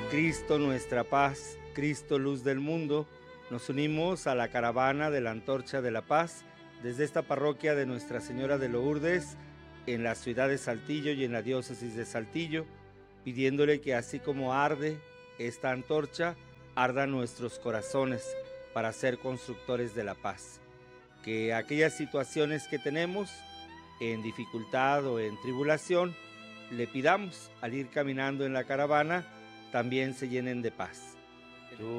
Cristo nuestra paz, Cristo luz del mundo, nos unimos a la caravana de la Antorcha de la Paz desde esta parroquia de Nuestra Señora de Lourdes en la ciudad de Saltillo y en la diócesis de Saltillo, pidiéndole que así como arde esta antorcha, ardan nuestros corazones para ser constructores de la paz. Que aquellas situaciones que tenemos en dificultad o en tribulación, le pidamos al ir caminando en la caravana, también se llenen de paz.